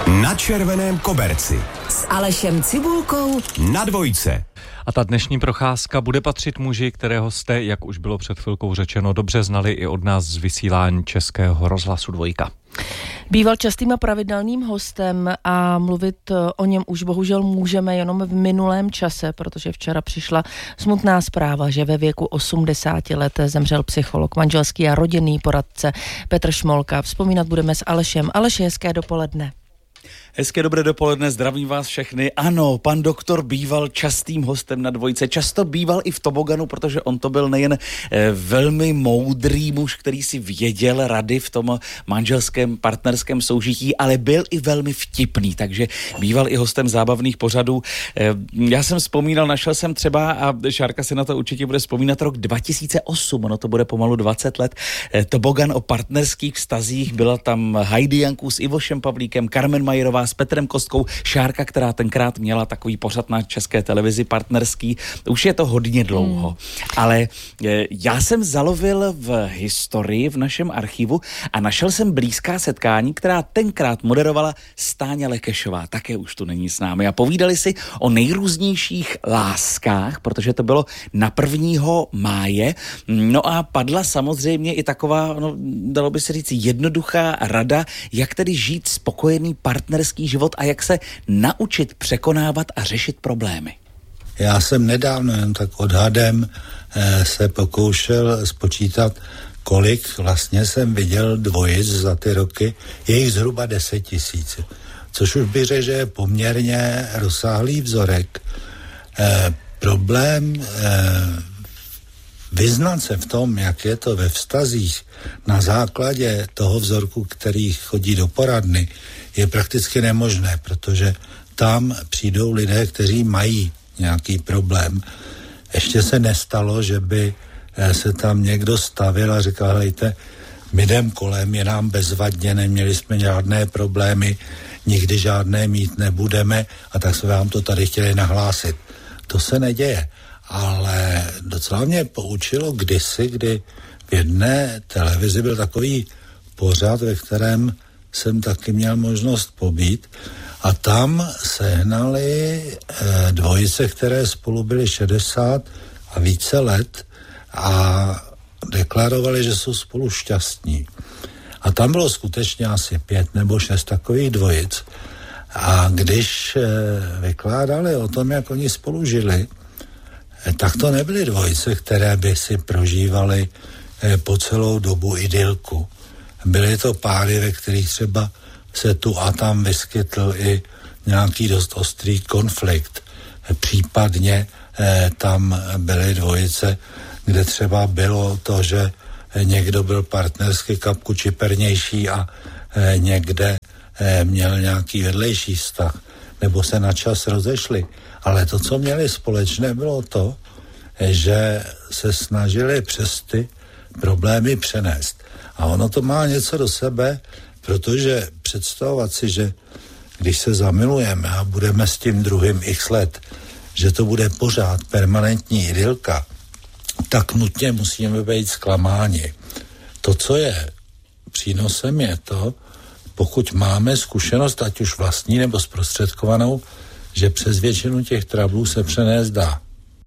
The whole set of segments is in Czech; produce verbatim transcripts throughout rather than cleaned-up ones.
Na červeném koberci s Alešem Cibulkou na Dvojce. A ta dnešní procházka bude patřit muži, kterého jste, jak už bylo před chvilkou řečeno, dobře znali i od nás z vysílání Českého rozhlasu Dvojka. Býval častým a pravidelným hostem a mluvit o něm už bohužel můžeme jenom v minulém čase, protože včera přišla smutná zpráva, že ve věku osmdesáti let zemřel psycholog, manželský a rodinný poradce Petr Šmolka. Vzpomínat budeme s Alešem. Aleš, hezké dopoledne. Hezké dobré dopoledne, zdravím vás všechny. Ano, pan doktor býval častým hostem na Dvojce, často býval i v toboganu, protože on to byl nejen eh, velmi moudrý muž, který si věděl rady v tom manželském partnerském soužití, ale byl i velmi vtipný, takže býval i hostem zábavných pořadů. Eh, já jsem vzpomínal, našel jsem třeba, a Šárka se na to určitě bude vzpomínat, rok dva tisíce osm, ono to bude pomalu dvacet let, eh, tobogan o partnerských vztazích, byla tam Heidi Janku s Ivošem Pavlíkem, Carmen Majerová s Petrem Kostkou, Šárka, která tenkrát měla takový pořad na České televizi partnerský. Už je to hodně dlouho. Hmm. Ale e, já jsem zalovil v historii v našem archivu a našel jsem blízká setkání, která tenkrát moderovala Stáňa Lekešová. Také už tu není s námi. A povídali si o nejrůznějších láskách, protože to bylo na prvního máje. No a padla samozřejmě i taková, no, dalo by se říct, jednoduchá rada, jak tedy žít spokojený partnerský život a jak se naučit překonávat a řešit problémy. Já jsem nedávno jen tak odhadem eh, se pokoušel spočítat, kolik vlastně jsem viděl dvojic za ty roky. Je jich zhruba deset tisíc, což už bych řekl, že je poměrně rozsáhlý vzorek. Eh, problém eh, vyznat se v tom, jak je to ve vztazích na základě toho vzorku, který chodí do poradny, je prakticky nemožné, protože tam přijdou lidé, kteří mají nějaký problém. Ještě se nestalo, že by se tam někdo stavil a říkal, hejte, my jdem kolem, je nám bezvadně, neměli jsme žádné problémy, nikdy žádné mít nebudeme a tak jsme vám to tady chtěli nahlásit. To se neděje. Ale docela mě poučilo kdysi, kdy v jedné televizi byl takový pořad, ve kterém jsem taky měl možnost pobít a tam sehnali eh, dvojice, které spolu byly šedesát a více let a deklarovali, že jsou spolu šťastní. A tam bylo skutečně asi pět nebo šest takových dvojic. A když eh, vykládali o tom, jak oni spolu žili, tak to nebyly dvojice, které by si prožívaly eh, po celou dobu idylku. Byly to páry, ve kterých třeba se tu a tam vyskytl i nějaký dost ostrý konflikt. Případně eh, tam byly dvojice, kde třeba bylo to, že někdo byl partnersky kapku čipernější a eh, někde eh, měl nějaký vedlejší vztah, nebo se na čas rozešli. Ale to, co měli společné, bylo to, že se snažili přes ty problémy přenést. A ono to má něco do sebe, protože představovat si, že když se zamilujeme a budeme s tím druhým x let, že to bude pořád permanentní idylka, tak nutně musíme být zklamáni. To, co je přínosem, je to, pokud máme zkušenost, ať už vlastní nebo zprostředkovanou, že přes většinu těch trablů se přenést dá.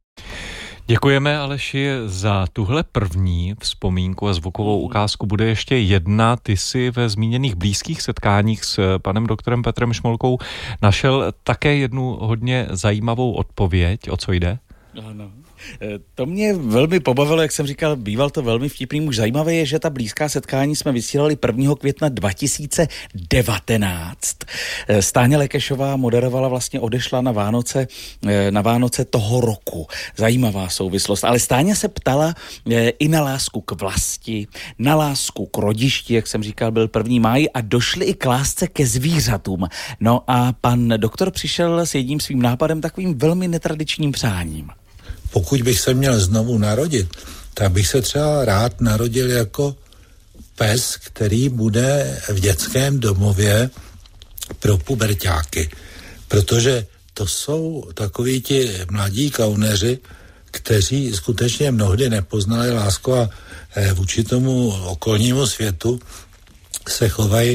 Děkujeme, Aleši, za tuhle první vzpomínku a zvukovou ukázku. Bude ještě jedna. Ty jsi ve zmíněných blízkých setkáních s panem doktorem Petrem Šmolkou našel také jednu hodně zajímavou odpověď. O co jde? Ano. To mě velmi pobavilo, jak jsem říkal, býval to velmi vtipný muž. Zajímavé je, že ta blízká setkání jsme vysílali prvního května dva tisíce devatenáct. Stáňa Lekešová moderovala, vlastně odešla na Vánoce, na Vánoce toho roku. Zajímavá souvislost. Ale Stáňa se ptala i na lásku k vlasti, na lásku k rodišti, jak jsem říkal, byl první máj a došli i k lásce ke zvířatům. No a pan doktor přišel s jedním svým nápadem, takovým velmi netradičním přáním. Pokud bych se měl znovu narodit, tak bych se třeba rád narodil jako pes, který bude v dětském domově pro puberťáky. Protože to jsou takoví ti mladí kauneři, kteří skutečně mnohdy nepoznali lásku a vůči tomu okolnímu světu se chovají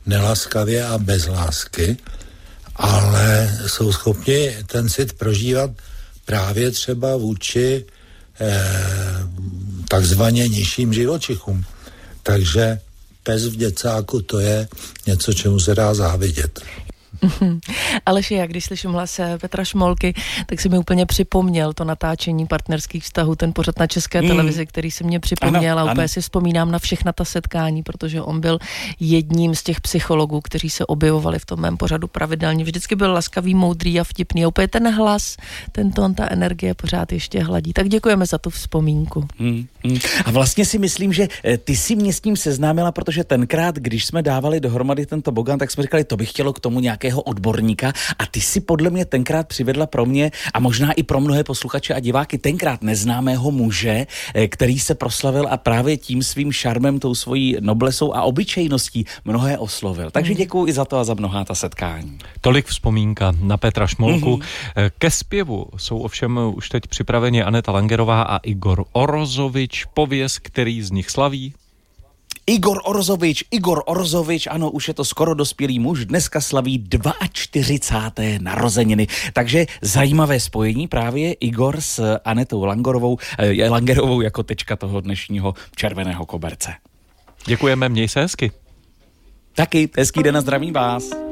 nelaskavě a bez lásky, ale jsou schopni ten cit prožívat právě třeba vůči eh, takzvaně nižším živočichům. Takže pes v děcáku, to je něco, čemu se dá závidět. Aleši, já když slyším hlas Petra Šmolky, tak si mi úplně připomněl to natáčení partnerských vztahů, ten pořad na České mm. televizi, který se mě připomněl, ano, a úplně ano. si vzpomínám na všechna ta setkání, protože on byl jedním z těch psychologů, kteří se objevovali v tom mém pořadu pravidelně. Vždycky byl laskavý, moudrý a vtipný. A úplně ten hlas, ten tón, ta energie pořád ještě hladí. Tak děkujeme za tu vzpomínku. Mm, mm. A vlastně si myslím, že ty si mě s tím seznámila, protože tenkrát, když jsme dávali dohromady ten tobogan, tak jsme říkali, to by chtělo k tomu nějaké odborníka a ty si podle mě tenkrát přivedla pro mě a možná i pro mnohé posluchače a diváky tenkrát neznámého muže, který se proslavil a právě tím svým šarmem, tou svojí noblesou a obyčejností mnohé oslovil. Takže děkuju i za to a za mnohá ta setkání. Tolik vzpomínka na Petra Šmolku. Mm-hmm. Ke zpěvu jsou ovšem už teď připraveni Aneta Langerová a Igor Orozovič, pověz, který z nich slaví. Igor Orozovič, Igor Orozovič, ano, už je to skoro dospělý muž, dneska slaví čtyřicáté druhé narozeniny. Takže zajímavé spojení právě Igor s Anetou Langerovou, eh, Langerovou jako tečka toho dnešního červeného koberce. Děkujeme, měj se hezky. Taky, hezký den a zdravím vás.